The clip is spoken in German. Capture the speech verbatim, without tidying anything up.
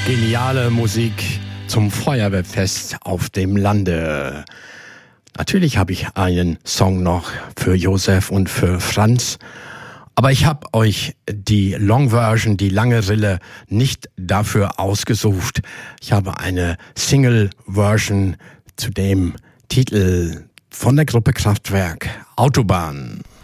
Geniale Musik zum Feuerwehrfest auf dem Lande. Natürlich habe ich einen Song noch für Josef und für Franz, aber ich habe euch die Long Version, die lange Rille, nicht dafür ausgesucht. Ich habe eine Single Version zu dem Titel von der Gruppe Kraftwerk, Autobahn.